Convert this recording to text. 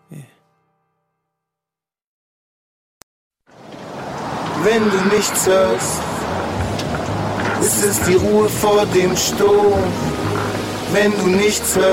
Wenn du nichts hörst, ist es die Ruhe vor dem Sturm. Wenn du nichts hörst,